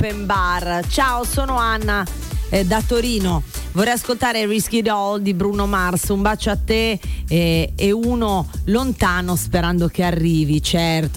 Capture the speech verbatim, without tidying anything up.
Open Bar. Ciao, sono Anna eh, da Torino. Vorrei ascoltare Risky Doll di Bruno Mars. Un bacio a te eh, e uno lontano sperando che arrivi, certo.